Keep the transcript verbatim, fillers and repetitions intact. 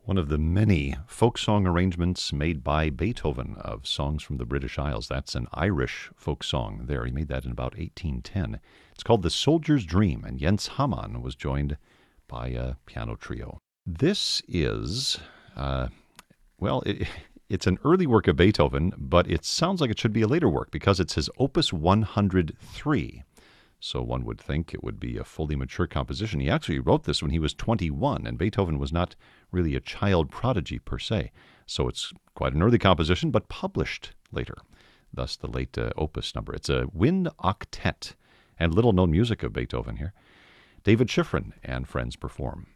One of the many folk song arrangements made by Beethoven of songs from the British Isles. That's an Irish folk song there. He made that in about eighteen ten. It's called The Soldier's Dream, and Jens Hamann was joined by a piano trio. This is, uh, well, it, it's an early work of Beethoven, but it sounds like it should be a later work because it's his Opus one hundred three. So one would think it would be a fully mature composition. He actually wrote this when he was twenty-one, and Beethoven was not really a child prodigy per se. So it's quite an early composition, but published later. Thus the late uh, opus number. It's a wind octet, and little-known music of Beethoven here. David Schifrin and friends perform.